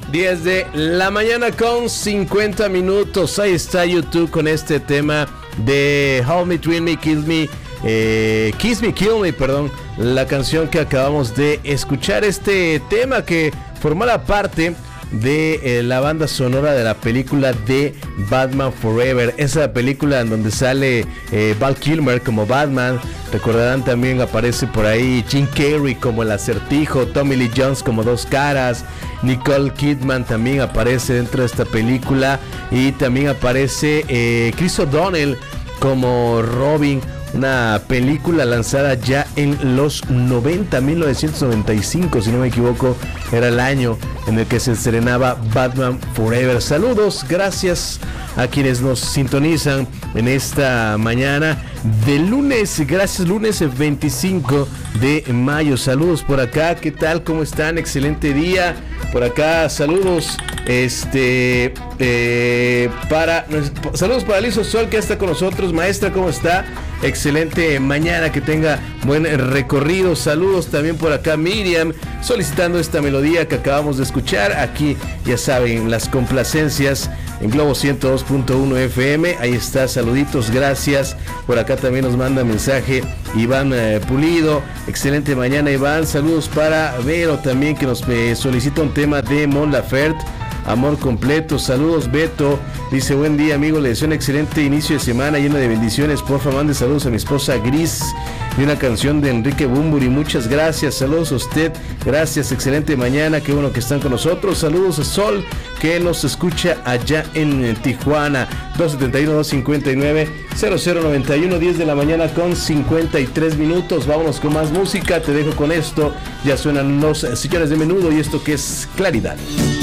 10 de la mañana con 50 minutos. Ahí está YouTube con este tema de Hold Me, Twin Me, Kiss Me, Kill Me, perdón. La canción que acabamos de escuchar, este tema que formaba parte de la banda sonora de la película de Batman Forever, esa película en donde sale Val Kilmer como Batman. Recordarán también aparece por ahí Jim Carrey como el Acertijo, Tommy Lee Jones como Dos Caras, Nicole Kidman también aparece dentro de esta película, y también aparece Chris O'Donnell como Robin. Una película lanzada ya en los 1995, si no me equivoco, era el año en el que se estrenaba Batman Forever. Saludos, gracias a quienes nos sintonizan en esta mañana de lunes. Gracias, lunes 25 de mayo. Saludos por acá, ¿qué tal? ¿Cómo están? Excelente día. Por acá, saludos. Saludos para Lizo Sol, que está con nosotros. Maestra, ¿cómo está? Excelente mañana, que tenga buen recorrido. Saludos también por acá Miriam, solicitando esta melodía que acabamos de escuchar. Aquí ya saben, las complacencias en Globo 102.1 FM. Ahí está, saluditos, gracias. Por acá también nos manda mensaje Iván Pulido. Excelente mañana, Iván. Saludos para Vero también, que nos solicita un tema de Mon Laferte, Amor Completo. Saludos, Beto. Dice, buen día, amigo, le deseo un excelente inicio de semana lleno de bendiciones. Porfa, mande saludos a mi esposa Gris y una canción de Enrique Bunbury. Muchas gracias. Saludos a usted. Gracias, excelente mañana. Qué bueno que están con nosotros. Saludos a Sol, que nos escucha allá en Tijuana. 271-259-0091, 10 de la mañana con 53 minutos. Vámonos con más música. Te dejo con esto. Ya suenan los Señores de Menudo y esto que es Claridad.